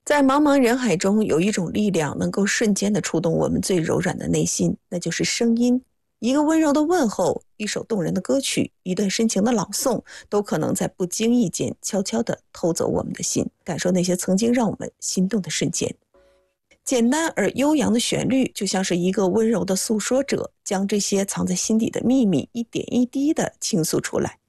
在茫茫人海中，有一种力量能够瞬间地触动我们最柔软的内心，那就是声音。一个温柔的问候，一首动人的歌曲，一段深情的朗诵，都可能在不经意间悄悄地偷走我们的心，感受那些曾经让我们心动的瞬间。简单而悠扬的旋律，就像是一个温柔的诉说者，将这些藏在心底的秘密一点一滴地倾诉出来。